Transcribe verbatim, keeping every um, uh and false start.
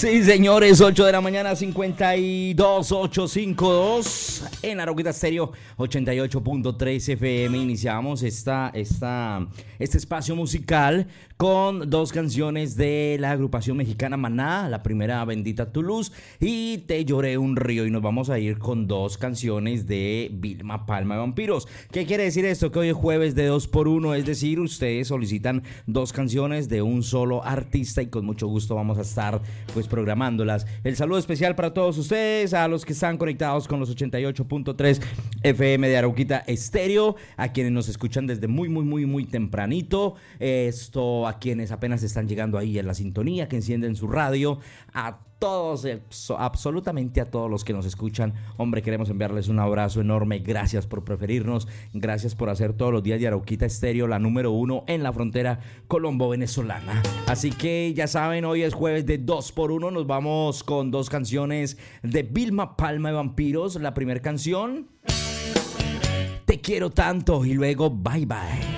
Sí, señores, ocho de la mañana, cincuenta y dos, ochocientos cincuenta y dos en Arauquita Estéreo ochenta y ocho punto tres F M. Iniciamos esta, esta, este espacio musical con dos canciones de la agrupación mexicana Maná. La primera, Bendita tu luz, y Te lloré un río. Y nos vamos a ir con dos canciones de Vilma Palma de Vampiros. ¿Qué quiere decir esto? Que hoy es jueves de dos por uno, es decir, ustedes solicitan dos canciones de un solo artista y con mucho gusto vamos a estar pues programándolas. El saludo especial para todos ustedes, a los que están conectados con los ochenta y ocho punto tres F M de Arauquita Estéreo, a quienes nos escuchan desde muy, muy, muy, muy tempranito, esto, a quienes apenas están llegando ahí en la sintonía, que encienden su radio, a todos, absolutamente a todos los que nos escuchan. Hombre, queremos enviarles un abrazo enorme. Gracias por preferirnos, gracias por hacer todos los días de Arauquita Estéreo la número uno en la frontera colombo-venezolana. Así que ya saben, hoy es jueves de dos por uno. Nos vamos con dos canciones de Vilma Palma de Vampiros. La primera canción, Te quiero tanto, y luego Bye Bye.